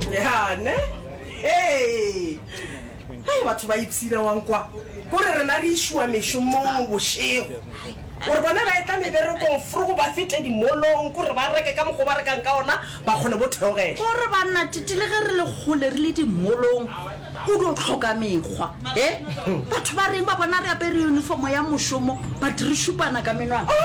ya ne batho ba itsira wang kwa gore re na re ishwa meshomong boshego gore bona ba etla meberekong furu ba fete dimolong gore ba reke ka mogo ba rekang ka ona ba kgone bo theogela gore ba nna titile ge re le gole re le dimolong o do tlhoka mekgwa batho ba reng ba bona re apere uniformo ya mošomo ba dirisupana ka menwana